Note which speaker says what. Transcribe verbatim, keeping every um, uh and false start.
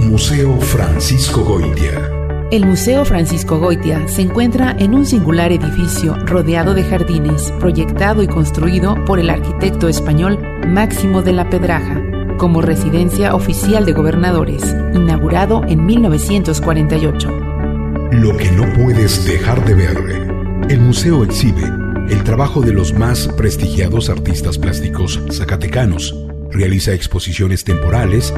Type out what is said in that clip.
Speaker 1: Museo Francisco Goitia.
Speaker 2: El Museo Francisco Goitia se encuentra en un singular edificio rodeado de jardines, proyectado y construido por el arquitecto español Máximo de la Pedraja, como residencia oficial de gobernadores, inaugurado en mil novecientos cuarenta y ocho.
Speaker 1: Lo que no puedes dejar de ver. El museo exhibe el trabajo de los más prestigiados artistas plásticos zacatecanos. Realiza exposiciones temporales